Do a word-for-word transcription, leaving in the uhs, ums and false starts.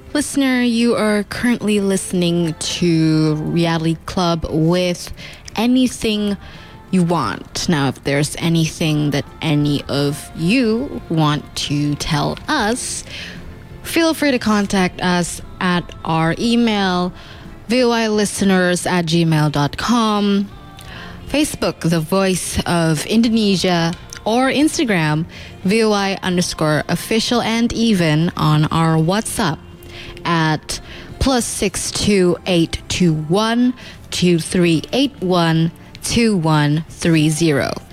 Listener, you are currently listening to Reality Club with Anything You Want. Now, if there's anything that any of you want to tell us, feel free to contact us at our email, voilisteners at gmail dot com, Facebook, The Voice of Indonesia, or Instagram, voi underscore official, and even on our WhatsApp at plus six two eight two one two three eight one two one three zero.